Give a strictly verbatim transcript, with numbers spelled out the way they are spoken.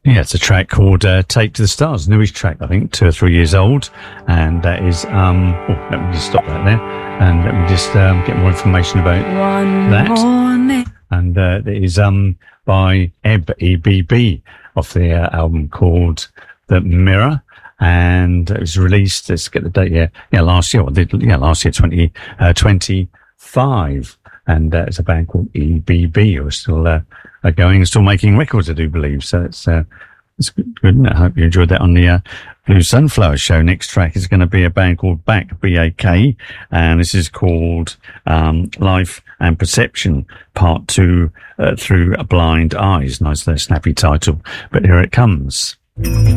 Yeah, it's a track called uh, Take to the Stars, newish track, I think, two or three years old. And that is, um, oh, let me just stop that there. And let me just um, get more information about One that. morning. And uh, it is um, by Ebb, E B B, off the uh, album called The Mirror. And it was released, let's get the date here, yeah, last year, or did, yeah, last year, twenty twenty-five. And uh, it's a band called E B B, who are still uh, are going and still making records, I do believe. So it's uh, it's good. good. I hope you enjoyed that on the uh, Blue Sunflower Show. Next track is going to be a band called Back, B A K, and this is called um, Life and Perception, Part Two, uh, Through Blind Eyes. Nice, uh, snappy title, but here it comes.